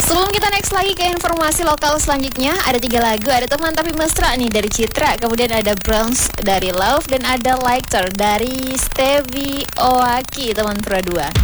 Sebelum kita next lagi ke informasi lokal selanjutnya, ada 3 lagu, ada Teman Tapi Mesra nih dari Citra, kemudian ada Bronze dari Love, dan ada Lighter dari Stevie Oaki, teman Pro 2.